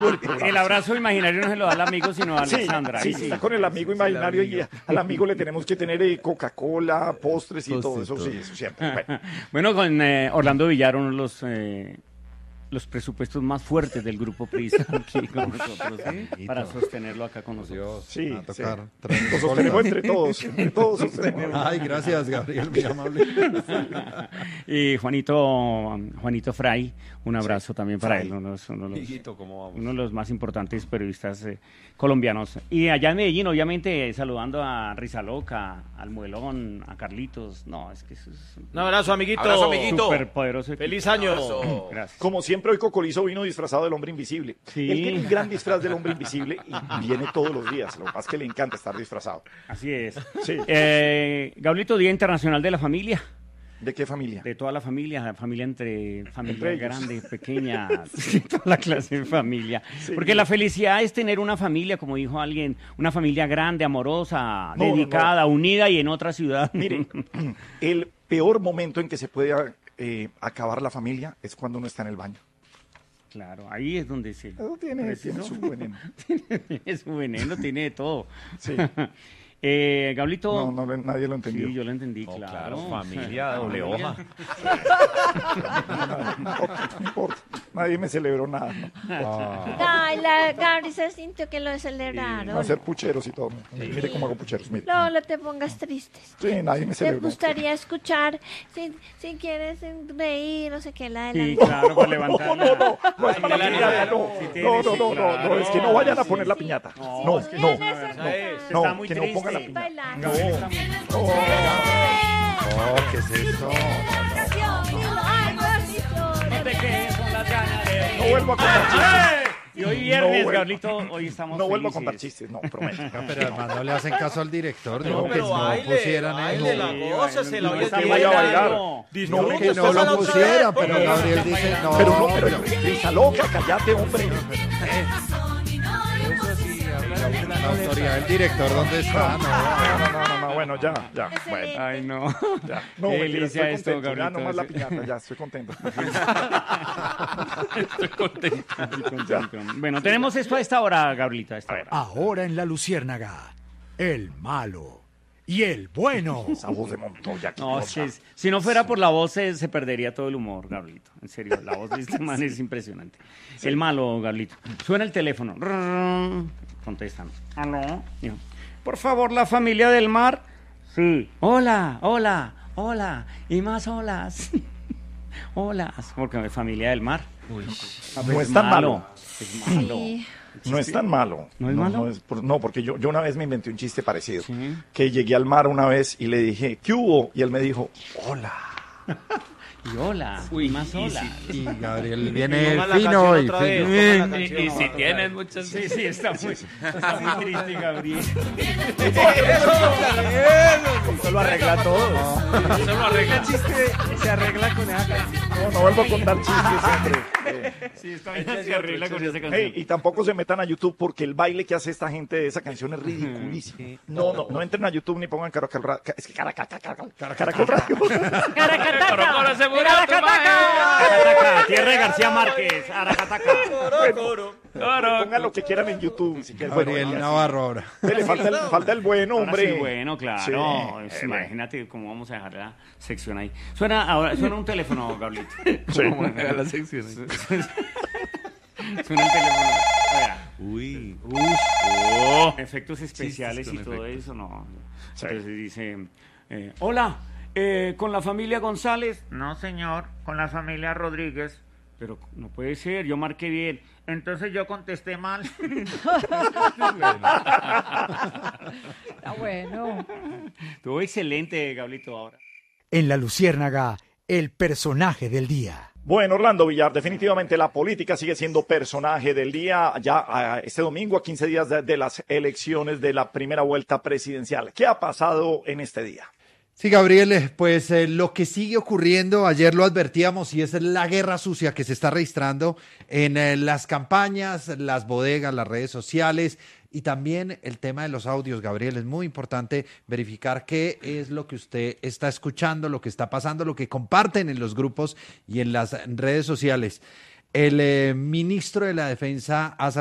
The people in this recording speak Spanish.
El abrazo imaginario no se lo da al amigo, sino a Alexandra. Sí, está con el amigo imaginario y al amigo le tenemos que tener Coca-Cola, postres y todo eso, sí, eso siempre. Bueno, con Orlando Villar, uno de los presupuestos más fuertes del grupo Prisa aquí con nosotros, ¿sí? Para sostenerlo acá con nosotros. Sí, a tocar. Lo sostenemos entre todos sostenemos. Ay, gracias, Gabriel, muy amable. Y Juanito Fray, un abrazo también para él, uno de los más importantes periodistas colombianos. Y allá en Medellín, obviamente, saludando a Rizaloca, al Muelón, a Carlitos. No, es que eso es un abrazo, amiguito. Súper poderoso. Feliz año. Gracias. Como siempre, hoy Cocolizo vino disfrazado del hombre invisible. Sí. Él tiene un gran disfraz del hombre invisible y viene todos los días. Lo que pasa es que le encanta estar disfrazado. Así es. Sí. Gablito, Día Internacional de la Familia. ¿De qué familia? De toda la familia Entre grande, pequeña, toda la clase de familia. Sí. Porque la felicidad es tener una familia, como dijo alguien, una familia grande, amorosa, dedicada, unida y en otra ciudad. Mire, el peor momento en que se puede acabar la familia es cuando uno está en el baño. Claro, ahí es donde se... Eso tiene su veneno. Tiene su veneno, tiene de todo. Sí. Gablito... No, nadie lo entendió. Sí, yo lo entendí, claro. Familia, doble hoja. No importa, nadie me celebró nada. Ay, Gabri se sintió que lo celebraron. Hacer pucheros y todo. Mire cómo hago pucheros, mire. No te pongas tristes. Sí, nadie me ¿Te celebró. gustaría escuchar, si quieres reír, no sé qué, la de Sí, la... claro, para levantar. No es para la piñata, no, es que no vayan a poner la piñata. No, Está muy que no triste. pongan la piñata. Bailando. ¿Qué es eso? No te quedes con las ganas de... No vuelvo a contar chistes. Y hoy viernes, No, Gablito, hoy estamos No vuelvo a felices. contar chistes, no, prometo. No, pero además no le hacen caso al director, digo que pero no baile, pusieran baile, eso. la goza, se la No oye está bien. vaya a bailar. Disfrute, No, que usted no sale lo otra pusiera, vez, pero hombre. Gabriel dice no. Pero Risa loca, cállate, hombre. La autoridad del director, ¿dónde está? No, bueno, ya. Bueno, Ay, no. ya. No, Qué mentira, delicia estoy esto, contento. Ya Gabrielito. nomás la piñata, ya estoy contento. Estoy contento. Bueno, tenemos esto a esta hora, Gabrielito, a esta hora. Ahora en La Luciérnaga, el malo y el bueno. Esa voz de Montoya. No, si no fuera por la voz se perdería todo el humor, Gabrielito. En serio, la voz de este man es impresionante. El malo, Gabrielito. Suena el teléfono. Contestan. ¿Aló? Digo, por favor, la familia del mar. Sí. Hola. Y más olas. Olas. Porque familia del mar. No es tan malo. Es malo. Sí. No es tan malo. ¿No es malo? No, porque yo una vez me inventé un chiste parecido. Sí. Que llegué al mar una vez y le dije, ¿qué hubo? Y él me dijo, hola. Y hola. Y más olas. Y Gabriel viene Ponga la fino canción hoy. otra vez, fino. ponga la canción. Y si tienes muchas... Sí, está muy triste, Gabriel. Eso lo arregla todo. Eso lo arregla el chiste, se arregla con esa canción. No vuelvo a contar chistes, hombre. Sí, está bien, se arregla con esa canción. Hey, y tampoco se metan a YouTube porque el baile que hace esta gente de esa canción es ridiculísimo. No entren a YouTube ni pongan Caracol Radio. Es que Caracol Radio. Caracataca. Aracataca. Tierra de García Márquez. Aracataca. Pongan lo que quieran en YouTube. Si quieren. Gabriel Bueno, Navarro ahora. le falta el bueno, Ahora hombre. sí, bueno, claro. Sí, Pues imagínate cómo vamos a dejar la sección ahí. Suena un teléfono, Gabrielito. Sí. ¿Cómo vamos a dejar la sección ahí? Suena un teléfono. Oiga. Uy. Efectos especiales y todo eso, no. Sí. Entonces dice, hola, ¿con la familia González? No, señor, con la familia Rodríguez. Pero no puede ser, yo marqué bien. Entonces yo contesté mal. Está bueno. Estuvo excelente, Gablito, ahora. En La Luciérnaga, el personaje del día. Bueno, Orlando Villar, definitivamente la política sigue siendo personaje del día ya este domingo a 15 días de las elecciones de la primera vuelta presidencial. ¿Qué ha pasado en este día? Sí, Gabriel, pues lo que sigue ocurriendo, ayer lo advertíamos, y es la guerra sucia que se está registrando en las campañas, las bodegas, las redes sociales y también el tema de los audios, Gabriel. Es muy importante verificar qué es lo que usted está escuchando, lo que está pasando, lo que comparten en los grupos y en las redes sociales. El ministro de la Defensa ha